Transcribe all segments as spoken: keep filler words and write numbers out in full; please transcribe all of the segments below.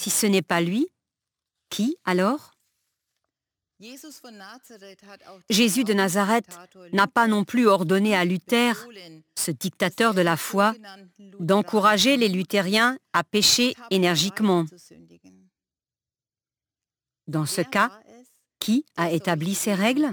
si ce n'est pas lui, qui alors? Jésus de Nazareth n'a pas non plus ordonné à Luther, ce dictateur de la foi, d'encourager les luthériens à pécher énergiquement. Dans ce cas, qui a établi ces règles?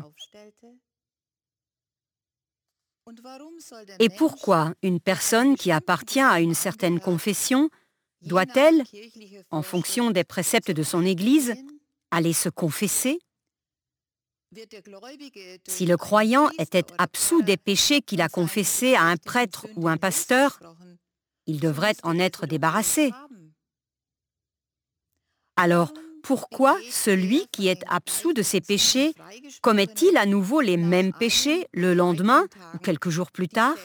Et pourquoi une personne qui appartient à une certaine confession doit-elle, en fonction des préceptes de son Église, aller se confesser? Si le croyant était absous des péchés qu'il a confessés à un prêtre ou un pasteur, il devrait en être débarrassé. Alors, pourquoi celui qui est absous de ses péchés commet-il à nouveau les mêmes péchés le lendemain ou quelques jours plus tard?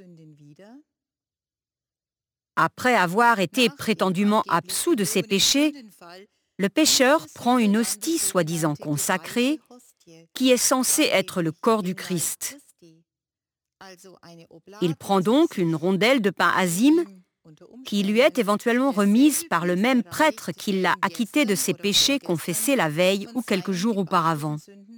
Après avoir été prétendument absous de ses péchés, le pécheur prend une hostie soi-disant consacrée qui est censée être le corps du Christ. Il prend donc une rondelle de pain azime qui lui est éventuellement remise par le même prêtre qui l'a acquitté de ses péchés confessés la veille ou quelques jours auparavant.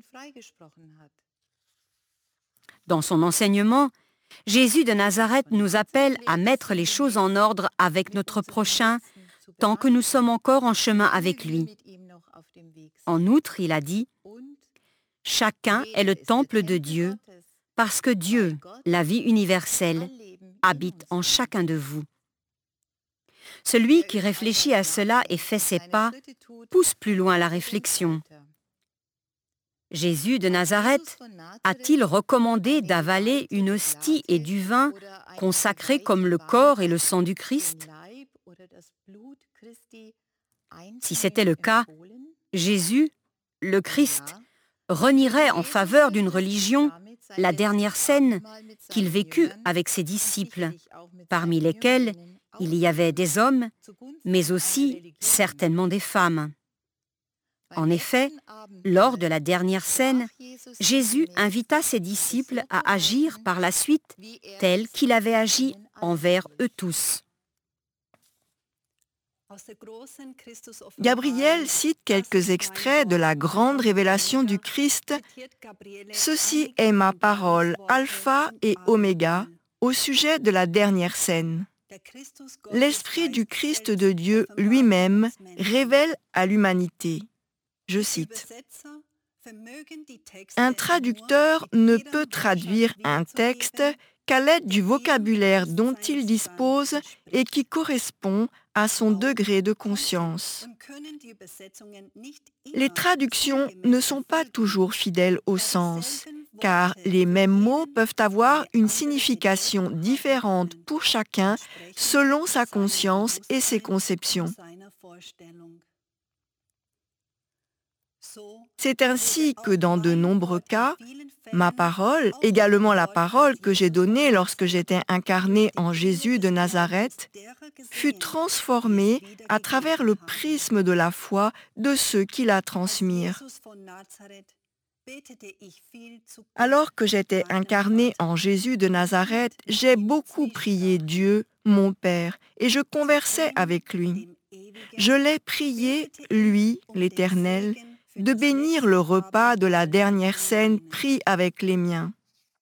Dans son enseignement, Jésus de Nazareth nous appelle à mettre les choses en ordre avec notre prochain tant que nous sommes encore en chemin avec lui. En outre, il a dit « Chacun est le temple de Dieu parce que Dieu, la vie universelle, habite en chacun de vous. » Celui qui réfléchit à cela et fait ses pas pousse plus loin la réflexion. Jésus de Nazareth a-t-il recommandé d'avaler une hostie et du vin consacrés comme le corps et le sang du Christ? Si c'était le cas, Jésus, le Christ, renierait en faveur d'une religion la dernière scène qu'il vécut avec ses disciples, parmi lesquels il y avait des hommes, mais aussi certainement des femmes. En effet, lors de la dernière scène, Jésus invita ses disciples à agir par la suite tel qu'il avait agi envers eux tous. Gabriel cite quelques extraits de la grande révélation du Christ. « Ceci est ma parole, alpha et oméga, au sujet de la dernière scène. L'Esprit du Christ de Dieu lui-même révèle à l'humanité. » Je cite. Un traducteur ne peut traduire un texte qu'à l'aide du vocabulaire dont il dispose et qui correspond à son degré de conscience. Les traductions ne sont pas toujours fidèles au sens, car les mêmes mots peuvent avoir une signification différente pour chacun selon sa conscience et ses conceptions. C'est ainsi que dans de nombreux cas, ma parole, également la parole que j'ai donnée lorsque j'étais incarné en Jésus de Nazareth, fut transformée à travers le prisme de la foi de ceux qui la transmirent. Alors que j'étais incarné en Jésus de Nazareth, j'ai beaucoup prié Dieu, mon Père, et je conversais avec lui. Je l'ai prié, lui, l'Éternel, de bénir le repas de la dernière scène pris avec les miens.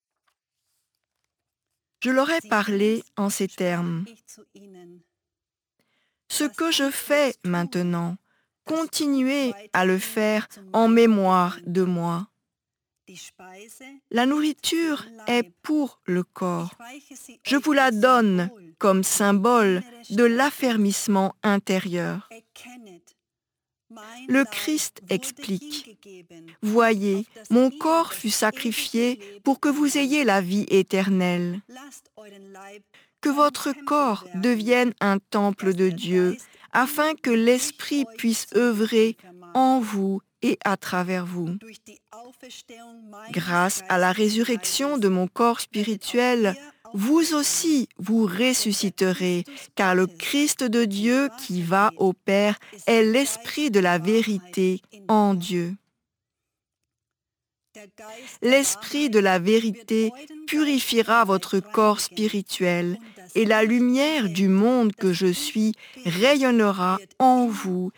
Je leur ai parlé en ces termes. Ce que je fais maintenant, continuez à le faire en mémoire de moi. La nourriture est pour le corps. Je vous la donne comme symbole de l'affermissement intérieur. Le Christ explique, « Voyez, mon corps fut sacrifié pour que vous ayez la vie éternelle. Que votre corps devienne un temple de Dieu, afin que l'Esprit puisse œuvrer en vous et à travers vous. Grâce à la résurrection de mon corps spirituel, vous aussi vous ressusciterez, car le Christ de Dieu qui va au Père est l'Esprit de la vérité en Dieu. L'Esprit de la vérité purifiera votre corps spirituel et la lumière du monde que je suis rayonnera en vous